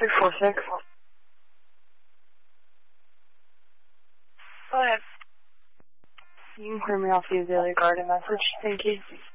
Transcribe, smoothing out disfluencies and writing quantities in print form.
646. Go ahead. You can clear me off the Azalea Garden message. Thank you.